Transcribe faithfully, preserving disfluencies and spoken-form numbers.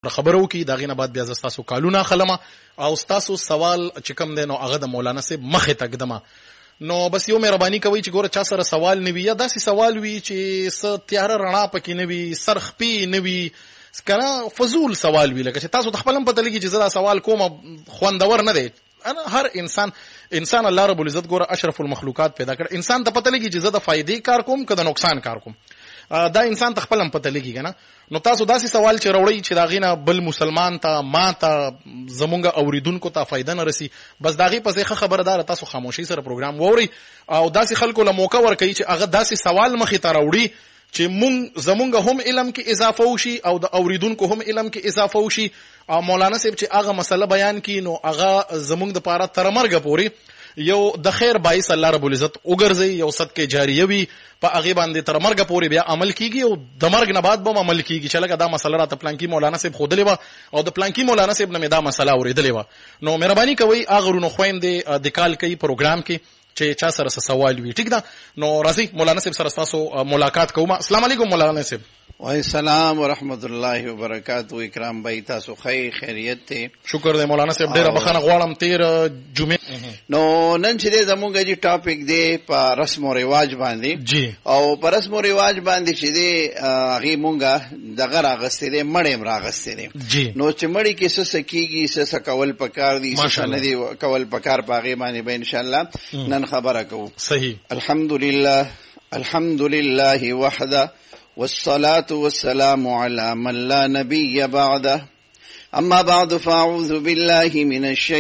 خبرو کی داغه نه بعد بیا تاسو کالونه خلمه او تاسو سوال چې کوم دی نو هغه د مولانا صاحب مخه تقدمه نو بس یو مهرباني کوي چې ګوره چا سره سوال نه وي یا داسې سوال وي چې س تیار رڼا پکې نه وي سرخ پی نه وي کنه فضول سوال وی لکه چې تاسو خپل هم پته لګي چې زدا سوال کوم خوندور نه دی. انا هر انسان انسان الله رب العزت ګوره اشرف المخلوقات پیدا کړ انسان ته پته لګي چې زدا فائدې کار کوم که د نقصان کار کوم دا انسان ته خپل هم پته لګي کنه. نو تاسو داسې سوال چې راوړی چې داغینه بل مسلمان ته ما ته زمونږ اوریدونکو ته فائدہ نه رسی بس داغي په ځای خبردار تاسو خاموشي سره پروګرام ووري او داسې خلکو له موقع ورکړي چې هغه داسې سوال مخې ته راوړي چې مونږ زمونږ هم علم کې اضافه وشي او د اوریدونکو هم علم کې اضافه وشي او مولانا صاحب چې هغه مسله بیان کړي نو هغه زمونږ د پاره تر مرګ پوري یو د خیر باعث الله رب العزت وګرځي یو صدقه جاریه وي په هغه باندې تر مرګ پوري بیا عمل کیږي او د مرګ نه بعد به عمل کیږي چې لکه دا مسله را ته پلانکی مولانا صاحب خودلې و او د پلانکی مولانا صاحب نه دا مسله اوریدلې و. نو مهرباني کوي هغه ورونو خويندې د کال کوي پروګرام کې چې چا سره سوال وي ټیک ده. نو راځي مولانا صاحب سره تاسو ملاقات کوم. السلام علیکم مولانا صاحب. وعلیکم السلام ورحمۃ اللہ وبرکاتہ. اکرام بھائی تاسو خیر خیریت ته شکر دې مولانا صاحب ډیره بخښنه غواړم تیر جمعه نو نن چې زموږ جی ټاپک دی په رسم او رواج باندې جی او په رسم او رواج باندې چې دی هغه مونږه دغه راغستې دی مړې راغستې دی نو چې مړې کې څه سکیږي څه کول پکار دي څه نه دی کول پکار پاغه باندې به ان شاء الله نن خبره کوو. صحیح. الحمدلله الحمدلله وحده والصلاة والسلام على من لا نبي بعده. أما بعد فأعوذ بالله من الشيطان